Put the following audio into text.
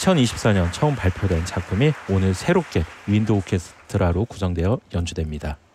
2024년 처음 발표된 작품이 오늘 새롭게 윈드 오케스트라로 구성되어 연주됩니다.